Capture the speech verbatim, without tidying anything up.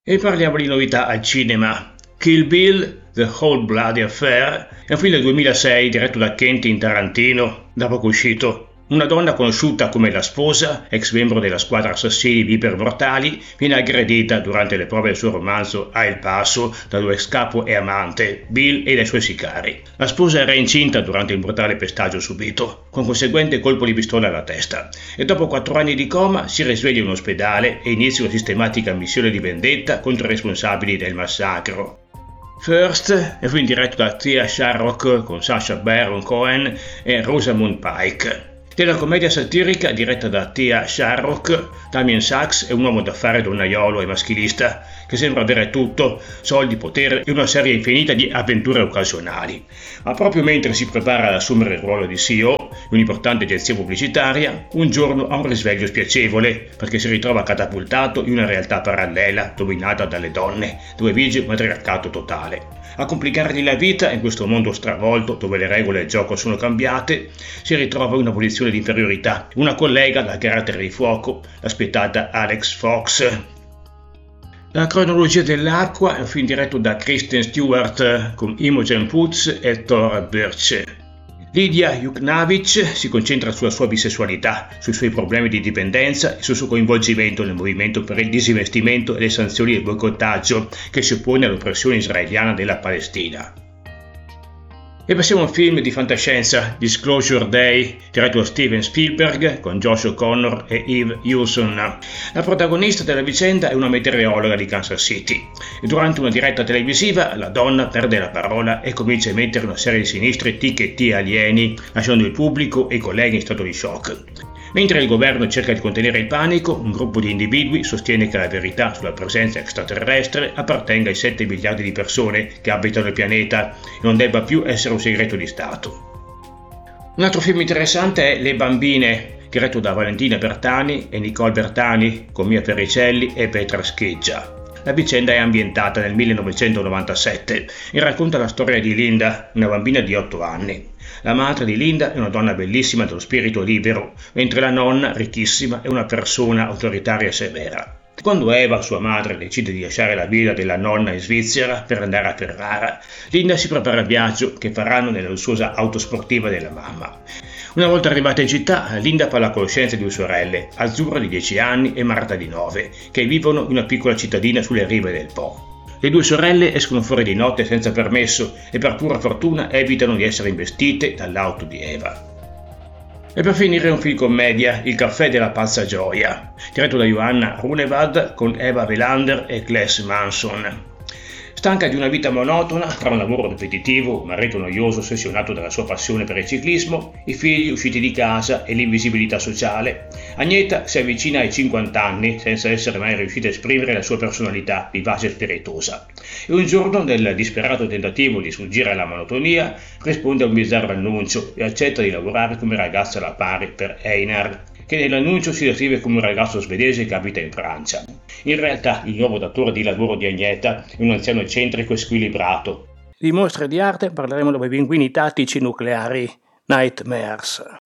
E parliamo di novità al cinema. Kill Bill, The Whole Bloody Affair è un film del duemilasei diretto da Quentin Tarantino, da poco uscito. Una donna conosciuta come la sposa, ex membro della squadra assassini Viper Mortali, viene aggredita durante le prove del suo romanzo a El Paso da due ex capo e amante, Bill e dai suoi sicari. La sposa era incinta durante il brutale pestaggio subito, con conseguente colpo di pistola alla testa, e dopo quattro anni di coma si risveglia in ospedale e inizia una sistematica missione di vendetta contro i responsabili del massacro. First è un film diretto da Thea Sharrock con Sacha Baron Cohen e Rosamund Pike. Della commedia satirica diretta da Thea Sharrock, Damien Sachs è un uomo d'affari donnaiolo e maschilista che sembra avere tutto, soldi, potere e una serie infinita di avventure occasionali. Ma proprio mentre si prepara ad assumere il ruolo di C E O di un'importante agenzia pubblicitaria, un giorno ha un risveglio spiacevole perché si ritrova catapultato in una realtà parallela dominata dalle donne, dove vige un matriarcato totale. A complicargli la vita in questo mondo stravolto dove le regole del gioco sono cambiate, si ritrova in una posizione di inferiorità, una collega dal carattere di fuoco, l'aspettata Alex Fox. La cronologia dell'acqua è un film diretto da Kristen Stewart con Imogen Poots e Thora Birch. Lidia Yuknavitch si concentra sulla sua bisessualità, sui suoi problemi di dipendenza e sul suo coinvolgimento nel movimento per il disinvestimento e le sanzioni del boicottaggio che si oppone all'oppressione israeliana della Palestina. E passiamo a un film di fantascienza, Disclosure Day, diretto da Steven Spielberg con Josh O'Connor e Eve Hewson. La protagonista della vicenda è una meteorologa di Kansas City e durante una diretta televisiva la donna perde la parola e comincia a emettere una serie di sinistri tic e T alieni, lasciando il pubblico e i colleghi in stato di shock. Mentre il governo cerca di contenere il panico, un gruppo di individui sostiene che la verità sulla presenza extraterrestre appartenga ai sette miliardi di persone che abitano il pianeta e non debba più essere un segreto di Stato. Un altro film interessante è Le bambine, diretto da Valentina Bertani e Nicole Bertani, con Mia Pericelli e Petra Scheggia. La vicenda è ambientata nel millenovecentonovantasette e racconta la storia di Linda, una bambina di otto anni. La madre di Linda è una donna bellissima dallo spirito libero, mentre la nonna, ricchissima, è una persona autoritaria e severa. Quando Eva, sua madre, decide di lasciare la villa della nonna in Svizzera per andare a Ferrara, Linda si prepara al viaggio che faranno nella lussuosa auto sportiva della mamma. Una volta arrivata in città, Linda fa la conoscenza di due sorelle, Azzurra di dieci anni e Marta di nove, che vivono in una piccola cittadina sulle rive del Po. Le due sorelle escono fuori di notte senza permesso e per pura fortuna evitano di essere investite dall'auto di Eva. E per finire un film commedia, Il caffè della pazza gioia, diretto da Johanna Runevad con Eva Welander e Claes Manson. Stanca di una vita monotona, tra un lavoro ripetitivo, un marito noioso ossessionato dalla sua passione per il ciclismo, i figli usciti di casa e l'invisibilità sociale, Agneta si avvicina ai cinquanta anni senza essere mai riuscita a esprimere la sua personalità vivace e spiritosa. E un giorno, nel disperato tentativo di sfuggire alla monotonia, risponde a un bizzarro annuncio e accetta di lavorare come ragazza alla pari per Einar, che nell'annuncio si descrive come un ragazzo svedese che abita in Francia. In realtà il nuovo datore di lavoro di Agneta è un anziano eccentrico e squilibrato. Di mostre di arte parleremo dopo i pinguini tattici nucleari, Nightmares.